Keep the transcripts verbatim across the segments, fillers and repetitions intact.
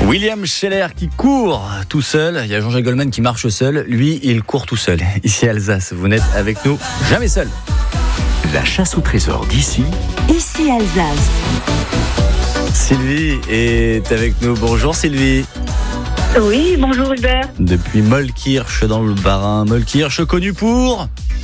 William Scheller qui court tout seul. Il y a Jean-Jacques Goldman qui marche seul. Lui, il court tout seul. Ici Alsace, vous n'êtes avec nous jamais seul. La chasse au trésor d'ici. Ici Alsace. Sylvie est avec nous. Bonjour Sylvie. Oui, bonjour Hubert. Depuis Mollkirch dans le Bas-Rhin. Mollkirch connu pour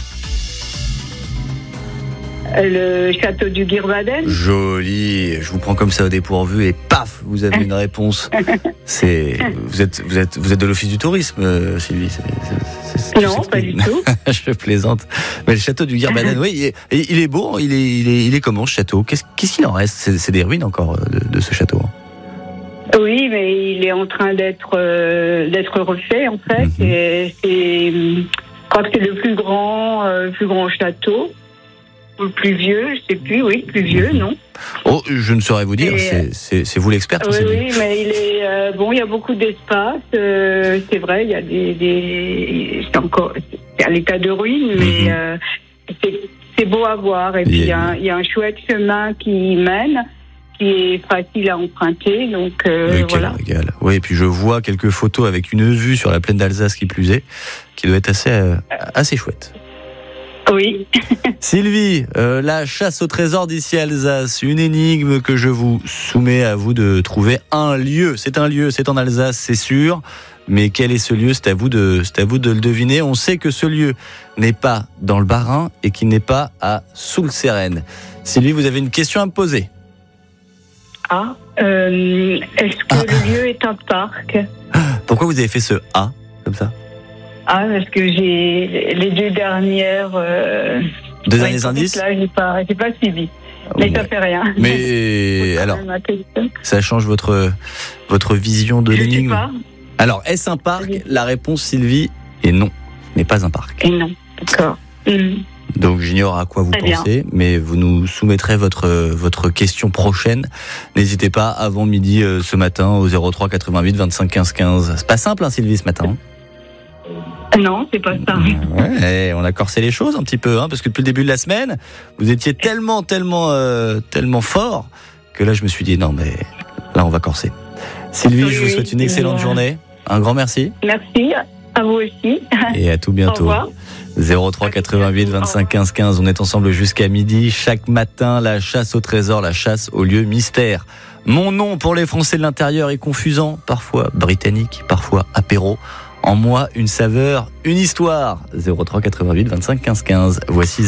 le château du Gierbaden. Joli. Je vous prends comme ça au dépourvu et paf, vous avez une réponse. C'est vous êtes vous êtes vous êtes de l'office du tourisme, euh, Sylvie. C'est, c'est, c'est, non, pas du tout. Je plaisante. Mais le château du Gierbaden, oui, il est, il est beau. Il est il est il est comment ce château? Qu'est-ce qu'est-ce qu'il en reste? C'est, c'est des ruines encore de, de ce château. Oui, mais il est en train d'être euh, d'être refait en fait. Mm-hmm. Et c'est, je crois que c'est le plus grand euh, plus grand château. Le plus vieux, je sais plus, oui, plus vieux, non. Oh, je ne saurais vous dire, et, c'est, c'est, c'est vous l'experte. Oui, c'est oui, mais il est euh, bon, il y a beaucoup d'espace, euh, c'est vrai, il y a des, des c'est encore, c'est à l'état de ruine, mais mm-hmm. euh, c'est, c'est beau à voir. Et puis il y, a, il y a un chouette chemin qui y mène, qui est facile à emprunter, donc euh, oui, voilà. Régal. Oui, et puis je vois quelques photos avec une vue sur la plaine d'Alsace qui plus est, qui doit être assez, euh, assez chouette. Oui. Sylvie, euh, la chasse au trésor d'ici Alsace, une énigme que je vous soumets à vous de trouver un lieu. C'est un lieu, c'est en Alsace, c'est sûr. Mais quel est ce lieu? C'est à vous de, c'est à vous de le deviner. On sait que ce lieu n'est pas dans le Bas-Rhin et qu'il n'est pas à Soultzeren. Sylvie, vous avez une question à me poser. Ah, euh, est-ce que ah. le lieu est un parc? Pourquoi vous avez fait ce A comme ça? Ah, parce que j'ai les deux dernières. Euh, deux derniers indices. Là, j'ai pas, j'ai pas suivi. Mais ça fait rien. Mais alors, ça change votre votre vision de je l'énigme. Sais pas. Alors, est-ce un parc? Oui. La réponse, Sylvie, est non. Ce n'est pas un parc. Et non, d'accord. Mmh. Donc, j'ignore à quoi vous Très pensez, bien. mais vous nous soumettrez votre votre question prochaine. N'hésitez pas avant midi euh, ce matin au zéro trois quatre-vingt-huit vingt-cinq quinze quinze. C'est pas simple, hein, Sylvie, ce matin. Non, c'est pas ça. Ouais, on a corsé les choses un petit peu, hein, parce que depuis le début de la semaine, vous étiez tellement, tellement, euh, tellement fort que là, je me suis dit non, mais là, on va corser. Sylvie, oui, je vous souhaite une excellente euh... journée. Un grand merci. Merci à vous aussi. Et à tout bientôt. Au revoir. zéro trois quatre-vingt-huit vingt-cinq quinze quinze. On est ensemble jusqu'à midi. Chaque matin, la chasse au trésor, la chasse au lieu mystère. Mon nom pour les Français de l'intérieur est confusant, parfois britannique, parfois apéro. En moi, une saveur, une histoire. zéro trois quatre-vingt-huit vingt-cinq quinze quinze. Voici